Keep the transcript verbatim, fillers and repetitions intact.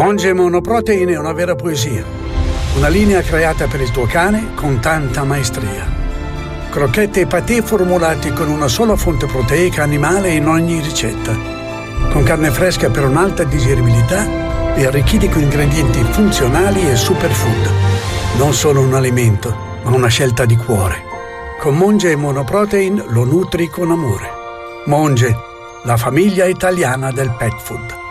Monge Monoprotein è una vera poesia. Una linea creata per il tuo cane con tanta maestria. Crocchette e patè formulati con una sola fonte proteica animale in ogni ricetta. Con carne fresca per un'alta digeribilità e arricchiti con ingredienti funzionali e superfood. Non solo un alimento, ma una scelta di cuore. Con Monge Monoprotein lo nutri con amore. Monge, la famiglia italiana del pet food.